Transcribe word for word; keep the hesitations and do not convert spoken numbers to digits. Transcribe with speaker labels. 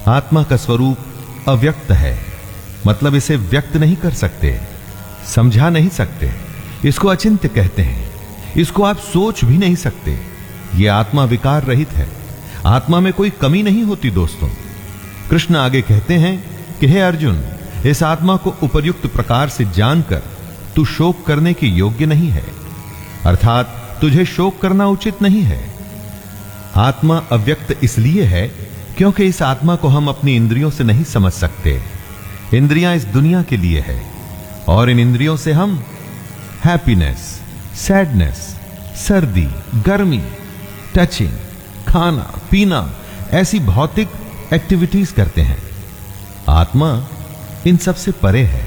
Speaker 1: आत्मा का स्वरूप अव्यक्त है, मतलब इसे व्यक्त नहीं कर सकते, समझा नहीं सकते। इसको अचिंत्य कहते हैं, इसको आप सोच भी नहीं सकते। यह आत्मा विकार रहित है, आत्मा में कोई कमी नहीं होती। दोस्तों, कृष्ण आगे कहते हैं कि हे अर्जुन, इस आत्मा को उपर्युक्त प्रकार से जानकर तू शोक करने के योग्य नहीं है, अर्थात तुझे शोक करना उचित नहीं है। आत्मा अव्यक्त इसलिए है क्योंकि इस आत्मा को हम अपनी इंद्रियों से नहीं समझ सकते। इंद्रियां इस दुनिया के लिए है और इन इंद्रियों से हम हैप्पीनेस, सैडनेस, सर्दी, गर्मी, टचिंग, खाना पीना, ऐसी भौतिक एक्टिविटीज करते हैं। आत्मा इन सब से परे है।